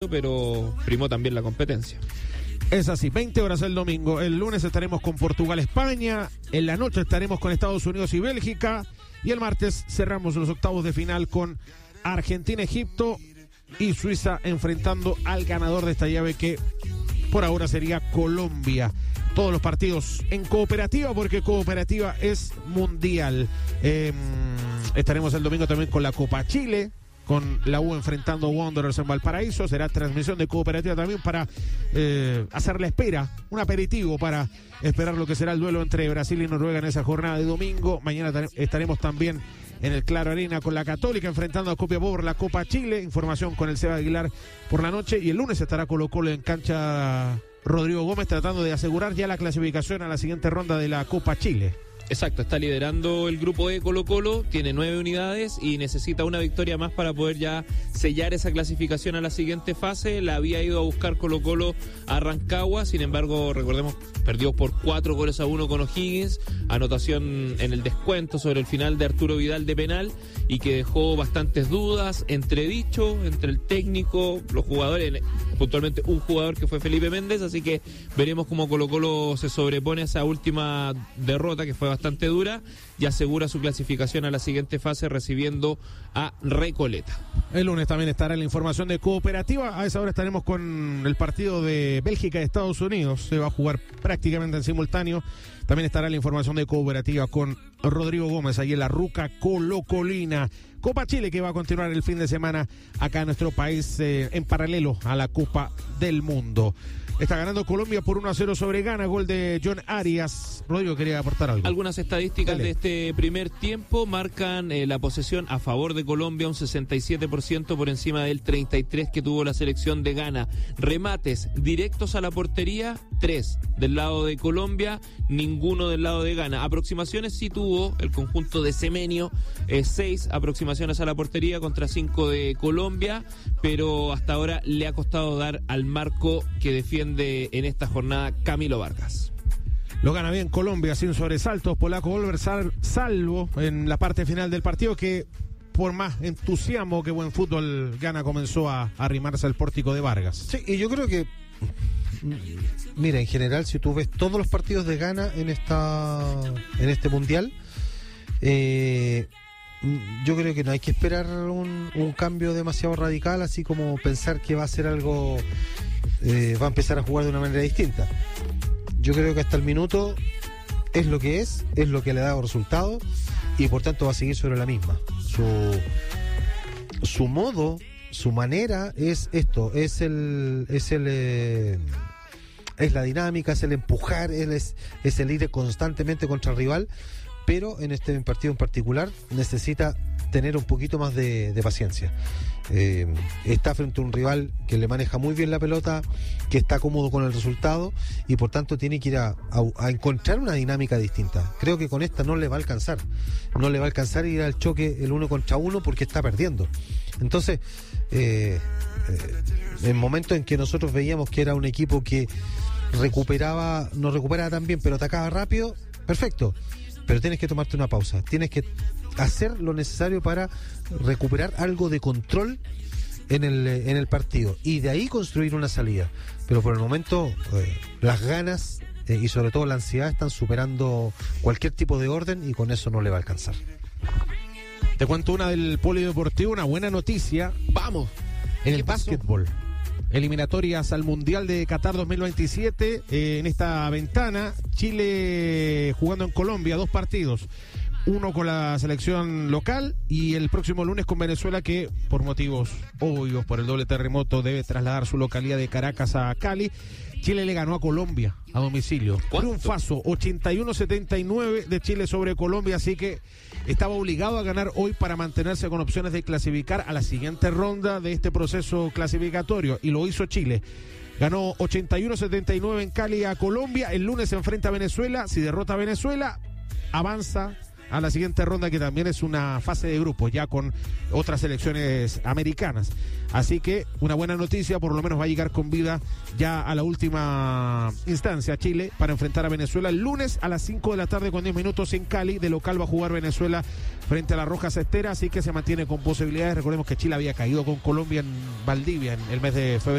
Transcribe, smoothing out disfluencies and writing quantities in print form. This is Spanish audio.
amistoso, pero primó también la competencia. Es así, 20 horas el domingo. El lunes estaremos con Portugal, España. En la noche estaremos con Estados Unidos y Bélgica. Y el martes cerramos los octavos de final con Argentina, Egipto y Suiza, enfrentando al ganador de esta llave, que por ahora sería Colombia. Todos los partidos en Cooperativa, porque Cooperativa es mundial. Estaremos el domingo también con la Copa Chile, con la U enfrentando a Wanderers en Valparaíso. Será transmisión de Cooperativa también para hacer la espera, un aperitivo para esperar lo que será el duelo entre Brasil y Noruega en esa jornada de domingo. Mañana estaremos también en el Claro Arena con la Católica enfrentando a Copiapó por la Copa Chile. Información con el Seba Aguilar por la noche. Y el lunes estará Colo-Colo en cancha Rodrigo Gómez, tratando de asegurar ya la clasificación a la siguiente ronda de la Copa Chile. Exacto, está liderando el grupo de Colo-Colo, tiene 9 unidades y necesita una victoria más para poder ya sellar esa clasificación a la siguiente fase. La había ido a buscar Colo-Colo a Rancagua, sin embargo, recordemos, perdió por 4-1 con O'Higgins, anotación en el descuento sobre el final de Arturo Vidal de penal, y que dejó bastantes dudas, entredicho entre el técnico, los jugadores, puntualmente un jugador que fue Felipe Méndez, así que veremos cómo Colo-Colo se sobrepone a esa última derrota que fue bastante dura y asegura su clasificación a la siguiente fase recibiendo a Recoleta. El lunes también estará en la información de Cooperativa. A esa hora estaremos con el partido de Bélgica y Estados Unidos. Se va a jugar prácticamente en simultáneo. También estará la información de Cooperativa con Rodrigo Gómez ahí en la Ruca Colo-Colina. Copa Chile, que va a continuar el fin de semana acá en nuestro país, en paralelo a la Copa del Mundo. Está ganando Colombia por 1-0 sobre Ghana, gol de John Arias. Rodrigo quería aportar algo. Algunas estadísticas de este primer tiempo marcan la posesión a favor de Colombia, un 67% por encima del 33% que tuvo la selección de Ghana. Remates directos a la portería, 3 del lado de Colombia, ninguno del lado de Ghana. Aproximaciones sí tuvo el conjunto de Semenyo, 6 aproximaciones a la portería contra 5 de Colombia, pero hasta ahora le ha costado dar al marco que defiende en esta jornada Camilo Vargas. Lo gana bien Colombia sin sobresaltos. Polaco Volver salvo en la parte final del partido, que por más entusiasmo que buen fútbol, Ghana comenzó a arrimarse al pórtico de Vargas. Sí, y yo creo que, mira, en general, si tú ves todos los partidos de Ghana en este mundial, yo creo que no hay que esperar un cambio demasiado radical, así como pensar que va a ser algo, va a empezar a jugar de una manera distinta. Yo creo que hasta el minuto es lo que es lo que le ha dado resultado, y por tanto va a seguir sobre la misma. Su modo, su manera es esto, es la dinámica, es el empujar, es el ir constantemente contra el rival, pero en este partido en particular necesita tener un poquito más de paciencia. Está frente a un rival que le maneja muy bien la pelota, que está cómodo con el resultado, y por tanto tiene que ir a encontrar una dinámica distinta. Creo que con esta no le va a alcanzar ir al choque el 1 contra 1 porque está perdiendo. Entonces, en momentos en que nosotros veíamos que era un equipo que no recuperaba tan bien, pero atacaba rápido, perfecto, pero tienes que tomarte una pausa, tienes que hacer lo necesario para recuperar algo de control en el partido, y de ahí construir una salida. Pero por el momento las ganas y sobre todo la ansiedad están superando cualquier tipo de orden, y con eso no le va a alcanzar. Te cuento una del polideportivo, una buena noticia. Vamos, en el básquetbol. Eliminatorias al Mundial de Qatar 2027. En esta ventana, Chile jugando en Colombia 2 partidos. Uno con la selección local y el próximo lunes con Venezuela, que por motivos obvios, por el doble terremoto, debe trasladar su localidad de Caracas a Cali. Chile le ganó a Colombia a domicilio. Triunfazo, 81-79 de Chile sobre Colombia, así que estaba obligado a ganar hoy para mantenerse con opciones de clasificar a la siguiente ronda de este proceso clasificatorio, y lo hizo Chile. Ganó 81-79 en Cali a Colombia. El lunes se enfrenta a Venezuela. Si derrota a Venezuela, avanza a la siguiente ronda, que también es una fase de grupos, ya con otras selecciones americanas. Así que una buena noticia, por lo menos va a llegar con vida ya a la última instancia Chile para enfrentar a Venezuela el lunes a las 5 de la tarde con 10 minutos en Cali. De local va a jugar Venezuela frente a la Roja Cestera, así que se mantiene con posibilidades. Recordemos que Chile había caído con Colombia en Valdivia en el mes de febrero